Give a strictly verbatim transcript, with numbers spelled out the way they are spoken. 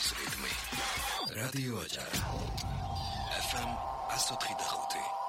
რიტმი. რადიო აჭარა. ეფ ემ one oh three point five.